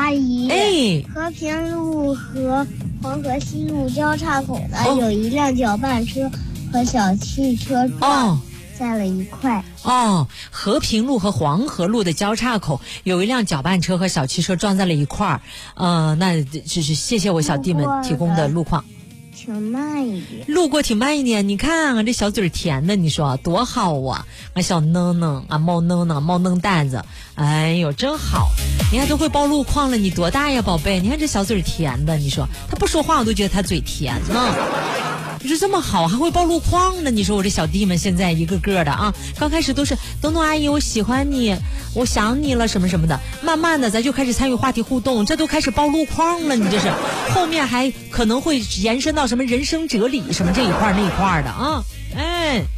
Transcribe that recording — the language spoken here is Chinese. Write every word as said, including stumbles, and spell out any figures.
阿姨， 哎， 和平路和黄河西路交叉口呢、 哦、 有一辆搅拌车和小汽车撞在了一块。 哦，和平路和黄河路的交叉口有一辆搅拌车和小汽车撞在了一块儿。呃，那就是谢谢我小弟们提供的路况。 挺慢一点， 路过挺慢一点，你看啊，这小嘴甜的，你说多好啊！啊，小嫩嫩啊，冒嫩嫩，冒嫩蛋子，哎呦，真好！你看都会报路况了，你多大呀，宝贝？你看这小嘴甜的，你说他不说话我都觉得他嘴甜呢。你说这么好，还会报路况呢？你说我这小弟们现在一个个的啊，刚开始都是东东阿姨，我喜欢你，我想你了，什么什么的。慢慢的，咱就开始参与话题互动，这都开始报路况了。你这是后面还可能会延伸到什么人生哲理什么这一块那一块的啊？哎，